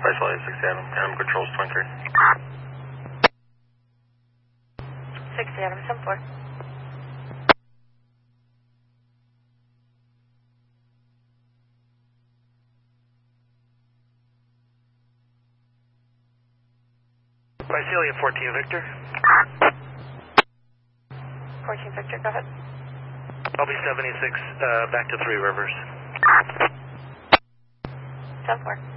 Viceroy 60 Adam, Adam controls 23. 60 Adam, 74. Visalia 14 Victor. 14 Victor, go ahead. I'll be 76, back to 3 Rivers. 10-4.